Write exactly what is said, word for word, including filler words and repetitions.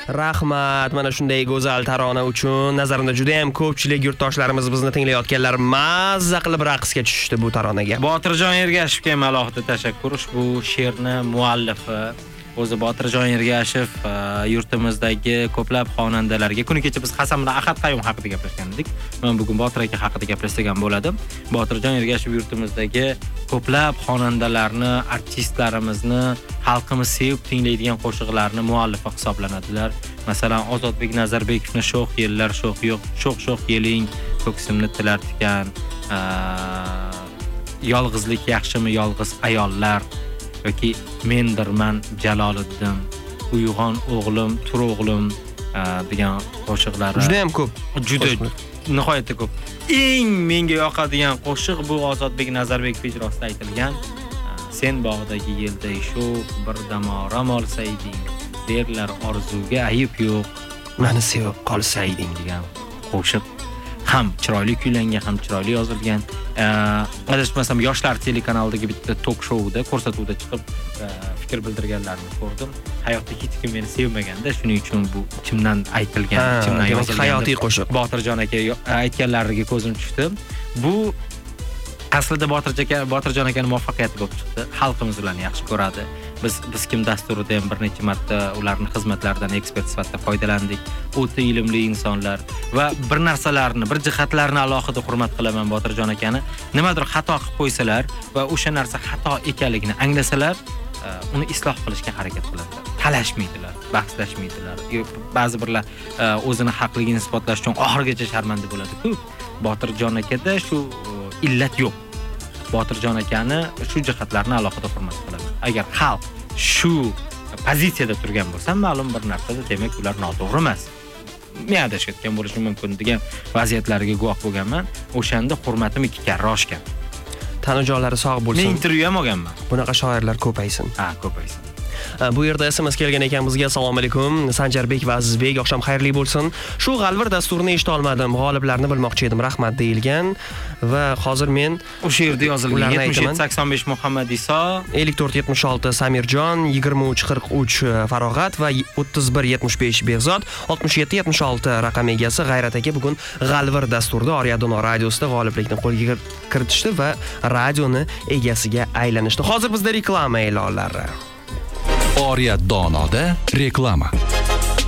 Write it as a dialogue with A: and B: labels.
A: Rahmat mana shunday go'zal tarona uchun. Nazarimda juda ham ko'pchilik yurtdoshlarimiz bizni tinglayotganlar mazza qilib raqsga tushishdi bu taronaga.
B: Botirjon Ergashevga ham alohida tashakkur. Ushbu she'rni muallifi o'zi Botirjon Ergashev yurtimizdagi ko'plab xonandalarga kuni kecha biz Hasan bilan Ahad Qayyum haqida gaplashgan edik. Men bugun Botir aka haqida gaplashgan bo'ladim. Botirjon Ergashev yurtimizdagi ko'plab xonandalarni, artistlarimizni, xalqimiz sevib tinglaydigan qo'shiqlarni muallifi hisoblanadilar. Masalan, Ozodbek Nazarbekovni sho'x yillar sho'x yo'q, sho'x-sho'x yeling, ko'ksimni tilar tikan, yolg'izlik yaxshimi yolg'iz ayollar yoki mendirman Jaloliddin, uyg'on o'g'lim, tur o'g'lim degan qo'shiqlari
A: juda ham ko'p.
B: Juda nihoyatda ko'p. Eng menga yoqadigan qo'shiq bu Ozodbek Nazarbekov ijrosida aytilgan Sen bog'dagi yilday sho'x bir damoram olsayding, derlar orzuga ayib yo'q,
A: meni sevib qolsayding
B: degan qo'shiq ham chiroyli kuylangan, ham chiroyli yozilgan. Adashmasam Yoshlar telekanalidagi bitta tok shouda ko'rsatuvda chiqib fikr bildirganlarni ko'rdim. Hayotda hech kim meni sevmaganda, shuning uchun bu ichimdan aytilgan, ichimdan yozilgan
A: hayotiy qo'shiq.
B: Botirjon aka aytganlariga ko'zim tushdi. Bu aslida Botirjon aka, Botirjon akaning muvaffaqiyati bo'lib chiqdi. Xalqimiz ularni yaxshi ko'radi. Biz biz kim dasturida ham bir necha marta ularning xizmatlaridan ekspert sifatida foydalandik. O'ta ilmli insonlar va bir narsalarni, bir jihatlarni alohida hurmat qilaman Botirjon akani. Nimadir xato qilib qo'ysalar va o'sha narsa xato ekanligini anglasalar, uni isloh qilishga harakat qiladilar. Talashmaydilar, bahslashmaydilar. Ba'zi birlar o'zini haqligini isbotlash uchun oxirigacha sharmanda bo'ladi-ku. Botirjon akada shu illat yo'q. Botirjon akani shu jihatlarni alohida hurmat qilaman. Agar xalq shu pozitsiyada turgan bo'lsa, ma'lum bir narsada demak ular noto'g'ri emas. Men adashayotgan bo'lishi mumkin degan vaziyatlarga guvoh bo'lganman. O'shanda hurmatim ikki karra oshgan.
A: Tanajonlari sog' bo'lsin.
B: Men intervyu ham olganman.
A: Bunaqa shoirlar ko'paysin.
B: Ha, ko'paysin.
A: Bu yerda S M S kelgan ekan bizga. Assalomu alaykum. Sanjarbek va Azizbek, oqshom xayrli bo'lsin. Shu g'alvir dasturini eshita olmadim. G'oliblarni bilmoqchi edim. Rahmat deyilgan va hozir men
B: o'sha yerda yozilgan yetmish yetti sakson besh Muhammad Iso, ellik to'rt yetmish olti Samirjon, yigirma uch qirq uch Farog'at va o'ttiz bir yetmish besh Behzod, oltmish yetti yetmish olti raqam egasi G'ayrat aka bugun g'alvir dasturida Oriyadono radiosida g'oliblikni qo'lga kiritishdi va radioni egasiga aylanishdi. Hozir bizda reklama e'lonlari.
C: Oriyadonoda reklama.